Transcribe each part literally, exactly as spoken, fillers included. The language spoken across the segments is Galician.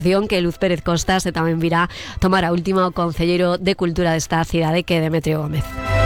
que Luz Pérez Costas e tamén virá tomar a última o concelleiro de Cultura desta cidade, que é Demetrio Gómez.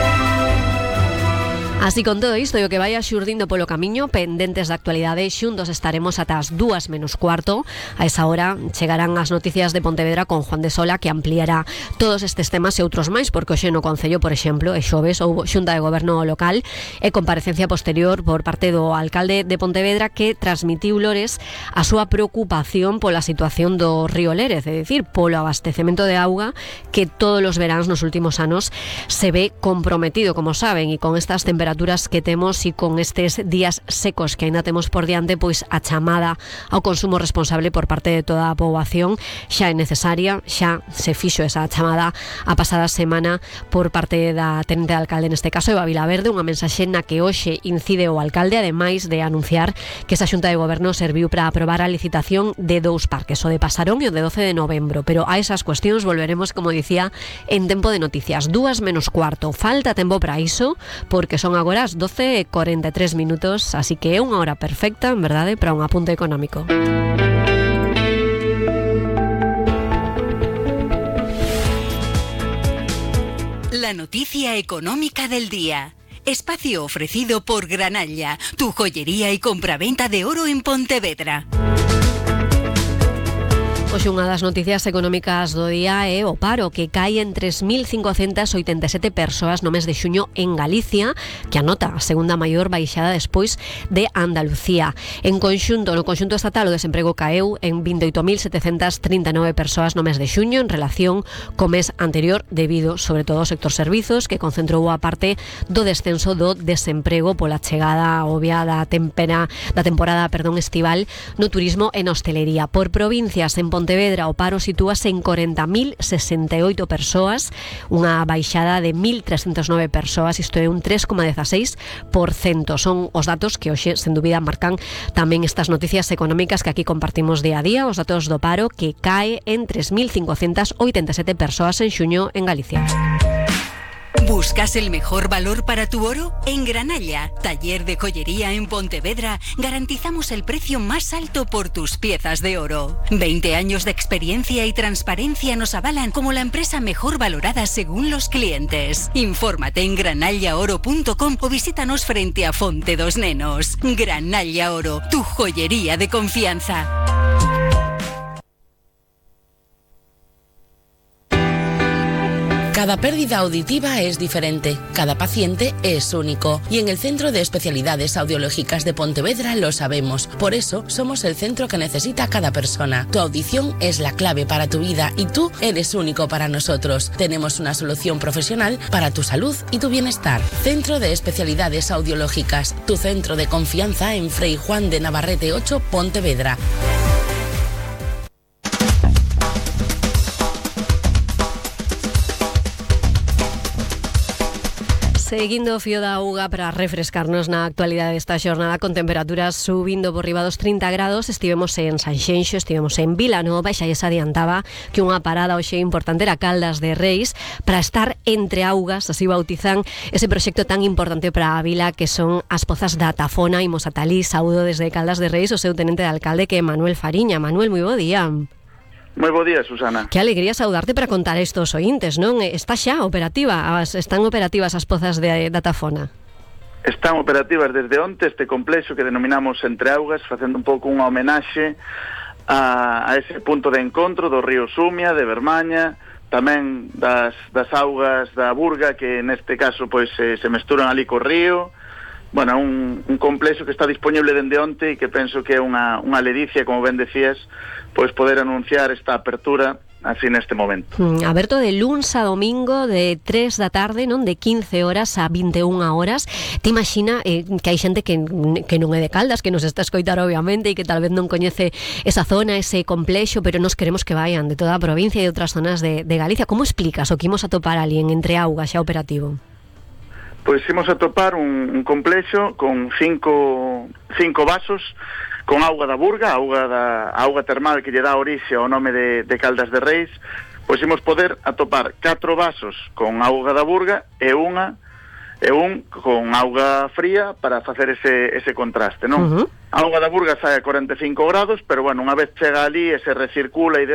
Así con todo isto e o que vai xurdindo polo camiño, pendentes da actualidade, xuntos estaremos ata as dúas menos cuarto. A esa hora chegarán as noticias de Pontevedra con Juan de Sola, que ampliará todos estes temas e outros máis, porque hoxe no Concello, por exemplo, e xoves houbo xunta de goberno local e comparecencia posterior por parte do alcalde de Pontevedra, que transmitiu Lores a súa preocupación pola situación do río Lérez, é dicir, polo abastecemento de auga que todos os veráns nos últimos anos se ve comprometido, como saben, e con estas temperaturas que temos e con estes días secos que aínda temos por diante, pois a chamada ao consumo responsable por parte de toda a poboación xa é necesaria. Xa se fixo esa chamada a pasada semana por parte da tenente de alcalde, neste caso Eva Vilaverde, unha mensaxe na que hoxe incide o alcalde, ademais de anunciar que esa xunta de goberno serviu para aprobar a licitación de dous parques, o de Pasarón e o de doce de novembro, pero a esas cuestións volveremos, como dicía, en tempo de noticias, dúas menos cuarto. Falta tempo para iso, porque son agora as doce e cuarenta e tres minutos, así que é unha hora perfecta, en verdade, para un apunte económico. La noticia económica del día. Espacio ofrecido por Granalla, tu joyería y compraventa de oro en Pontevedra. Hoxe unha das noticias económicas do día é o paro, que cae en tres mil cincoentas oitenta e sete persoas no mes de xuño en Galicia, que anota a segunda maior baixada despois de Andalucía. En conxunto, no conxunto estatal, o desemprego caeu en vinte e oito mil setecentas trinta e nove persoas no mes de xuño en relación co mes anterior, debido sobre todo ao sector servizos, que concentrou a parte do descenso do desemprego pola chegada obvia da tempera, da temporada, perdón, estival no turismo e na hostelería. Por provincias, en Pontevedra o paro sitúase en corenta mil sesenta e oito persoas, unha baixada de mil trescentas nove persoas, isto é un tres coma dezaseis por cento. Son os datos que hoxe, sen dúbida, marcan tamén estas noticias económicas que aquí compartimos día a día, os datos do paro, que cae en tres mil cincoentas oitenta e sete persoas en xuño en Galicia. ¿Buscas el mejor valor para tu oro? En Granalla, taller de joyería en Pontevedra, garantizamos el precio más alto por tus piezas de oro. veinte años de experiencia y transparencia nos avalan como la empresa mejor valorada según los clientes. Infórmate en granalla oro punto com o visítanos frente a Fonte dos Nenos. Granalla Oro, tu joyería de confianza. Cada pérdida auditiva es diferente, cada paciente es único y en el Centro de Especialidades Audiológicas de Pontevedra lo sabemos. Por eso somos el centro que necesita cada persona. Tu audición es la clave para tu vida y tú eres único para nosotros. Tenemos una solución profesional para tu salud y tu bienestar. Centro de Especialidades Audiológicas, tu centro de confianza en Frei Juan de Navarrete ocho, Pontevedra. Seguindo o fío da auga para refrescarnos na actualidade desta xornada, con temperaturas subindo por riba dos trinta grados, estivemos en Sanxenxo, estivemos en Vilanova, e xa lles adiantaba que unha parada hoxe importante era Caldas de Reis, para estar entre augas, así bautizan ese proxecto tan importante para a vila, que son as pozas da Tafona. Imos ata alí, saúdo desde Caldas de Reis o seu tenente de alcalde, que é Manuel Fariña. Manuel, moi bo día. Moi bo día, Susana. Que alegría saudarte para contar estos ointes, non? Está xa operativa, as, están operativas as pozas de, da Tafona. Están operativas desde onte este complexo que denominamos Entre Augas, facendo un pouco unha homenaxe a, a ese punto de encontro do río Sumia, de Bermaña, tamén das, das augas da Burga, que neste caso pois se, se mesturan ali co río. Bueno, un, un complexo que está disponible dende onte e que penso que é unha, unha ledicia, como ben decías, pois poder anunciar esta apertura así neste momento. Mm, aberto de luns a domingo de tres da tarde, non? De quince horas a vinte e unha horas. Te imagina eh, que hai xente que, que non é de Caldas, que nos está a escoitar obviamente e que tal vez non coñece esa zona, ese complexo, pero nos queremos que vayan de toda a provincia e de outras zonas de, de Galicia. Como explicas o que imos a topar ali en Entre Augas xa operativo? Pois imos a topar un, un complexo con cinco, cinco vasos con auga da Burga, auga da auga termal que lle dá orixe ao nome de, de Caldas de Reis. Pois imos poder atopar catro vasos con auga da Burga e unha e un con auga fría para facer ese, ese contraste, non? Uh-huh. A auga da Burga sai a cuarenta e cinco grados, pero bueno, unha vez chega ali e se recircula e